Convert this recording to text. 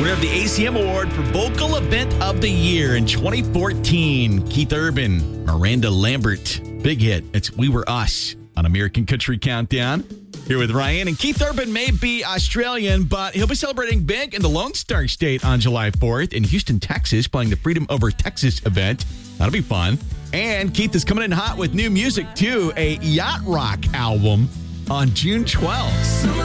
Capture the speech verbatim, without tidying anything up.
Winner of the A C M Award for Vocal Event of the Year in twenty fourteen. Keith Urban, Miranda Lambert. Big hit. It's We Were Us on American Country Countdown. Here with Ryan. And Keith Urban may be Australian, but he'll be celebrating big in the Lone Star State on July fourth in Houston, Texas, playing the Freedom Over Texas event. That'll be fun. And Keith is coming in hot with new music, too. A yacht rock album on June twelfth.